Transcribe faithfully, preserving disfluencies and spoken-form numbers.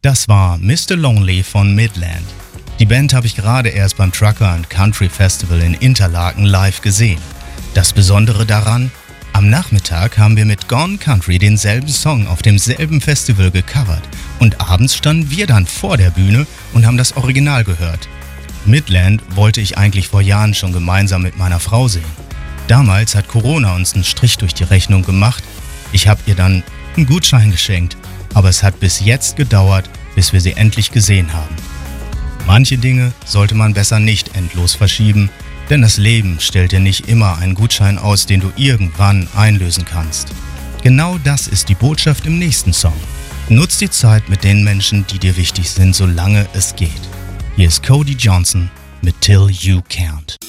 Das war Mister Lonely von Midland. Die Band habe ich gerade erst beim Trucker and Country Festival in Interlaken live gesehen. Das Besondere daran, am Nachmittag haben wir mit Gone Country denselben Song auf demselben Festival gecovert und abends standen wir dann vor der Bühne und haben das Original gehört. Midland wollte ich eigentlich vor Jahren schon gemeinsam mit meiner Frau sehen. Damals hat Corona uns einen Strich durch die Rechnung gemacht. Ich habe ihr dann einen Gutschein geschenkt, aber es hat bis jetzt gedauert, bis wir sie endlich gesehen haben. Manche Dinge sollte man besser nicht endlos verschieben, denn das Leben stellt dir nicht immer einen Gutschein aus, den du irgendwann einlösen kannst. Genau das ist die Botschaft im nächsten Song. Nutz die Zeit mit den Menschen, die dir wichtig sind, solange es geht. Hier ist Cody Johnson mit Till You Can't.